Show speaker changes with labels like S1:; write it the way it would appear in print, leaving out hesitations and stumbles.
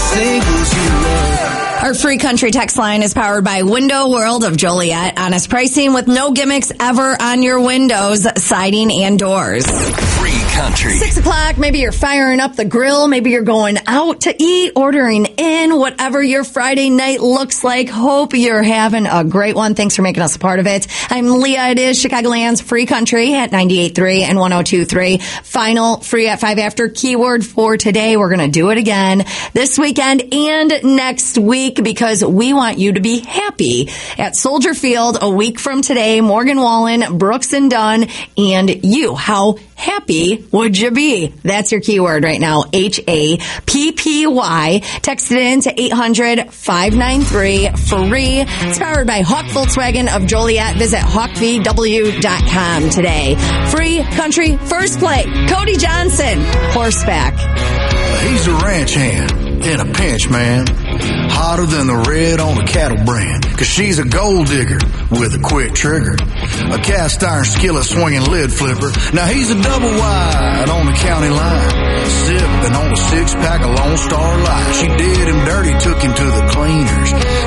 S1: singles you love.
S2: Our free country text line is powered by Window World of Joliet. Honest pricing with no gimmicks ever on your windows, siding, and doors.
S3: Free country.
S2: 6 o'clock, maybe you're firing up the grill. Maybe you're going out to eat, ordering in, whatever your Friday night looks like. Hope you're having a great one. Thanks for making us a part of it. I'm Leah. It is Chicagoland's free country at 98.3 and 102.3. Final free at 5 after keyword for today. We're going to do it again this weekend and next week, because we want you to be happy at Soldier Field a week from today. Morgan Wallen, Brooks and Dunn, and you. How happy would you be? That's your keyword right now. HAPPY. Text it in to 800-593-FREE. It's powered by Hawk Volkswagen of Joliet. Visit hawkvw.com today. Free country first play. Cody Johnson, horseback.
S1: He's a ranch hand in a pinch, man. Hotter than the red on a cattle brand. Cause she's a gold digger with a quick trigger. A cast iron skillet swinging lid flipper. Now he's a double wide on the county line. Sipping on a 6-pack of Lone Star Light. She did him dirty, took him to the cleaners.